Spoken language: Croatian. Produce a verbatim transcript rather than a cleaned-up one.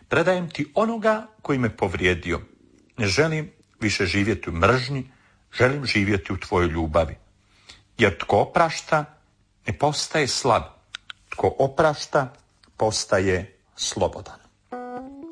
Predajem ti onoga koji me povrijedio. Ne želim više živjeti u mržnji, želim živjeti u tvojoj ljubavi. Jer tko oprašta, ne postaje slab. Tko oprašta, postaje slobodan.